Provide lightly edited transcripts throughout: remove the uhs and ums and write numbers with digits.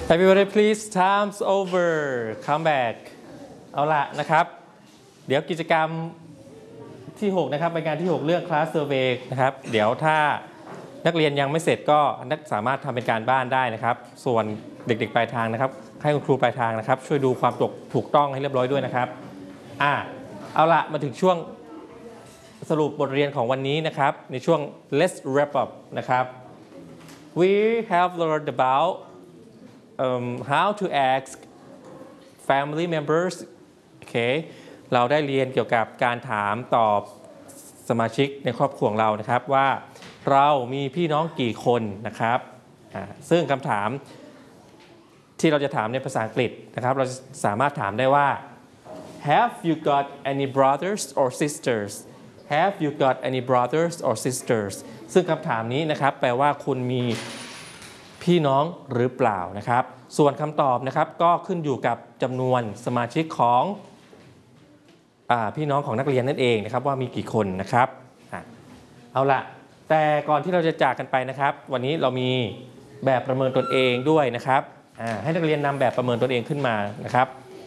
Everybody please time's over come back เอาละนะครับเดี๋ยวกิจกรรมที่6นะครับเป็นการที่6เรื่อง class survey นะครับเดี๋ยวถ้านักเรียนยังไม่เสร็จก็สามารถทำเป็นการบ้านได้นะครับส่วนเด็กๆปลายทางนะครับให้คุณครูปลายทางนะครับช่วยดูความถูกต้องให้เรียบร้อยด้วยนะครับเอาละมาถึงช่วงสรุปบทเรียนของวันนี้นะครับในช่วง let's wrap up นะครับ we have learned about how to ask family members okay เราได้เรียนเกี่ยวกับการถามตอบสมาชิกในครอบครัวของเรานะครับว่าเรามีพี่น้องกี่คนนะครับซึ่งคำถามที่เราจะถามในภาษาอังกฤษนะครับเราสามารถถามได้ว่า Have you got any brothers or sisters Have you got any brothers or sisters ซึ่งคำถามนี้นะครับแปลว่าคุณมีพี่น้องหรือเปล่านะครับส่วนคำตอบนะครับก็ขึ้นอยู่กับจำนวนสมาชิกของพี่น้องของนักเรียนนั่นเองนะครับว่ามีกี่คนนะครับเอาละแต่ก่อนที่เราจะจากกันไปนะครับวันนี้เรามีแบบประเมินตนเองด้วยนะครับให้นักเรียนนำแบบประเมินตนเองขึ้นมานะครับ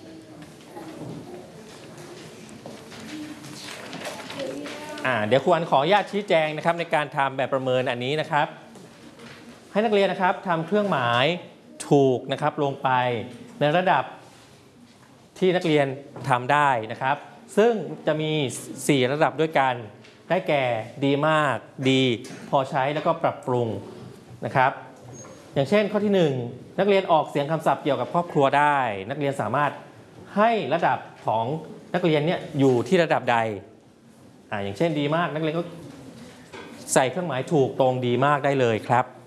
เดี๋ยวครูอันขออนุญาตชี้แจงนะครับในการทำแบบประเมินอันนี้นะครับให้นักเรียนนะครับทำเครื่องหมายถูกนะครับลงไปในระดับที่นักเรียนทำได้นะครับซึ่งจะมี4ระดับด้วยกันได้แก่ดีมากดีพอใช้แล้วก็ปรับปรุงนะครับอย่างเช่นข้อที่1นักเรียนออกเสียงคำศัพท์เกี่ยวกับครอบครัวได้นักเรียนสามารถให้ระดับของนักเรียนเนี่ยอยู่ที่ระดับใดอย่างเช่นดีมากนักเรียนก็ใส่เครื่องหมายถูกตรงดีมากได้เลยครับ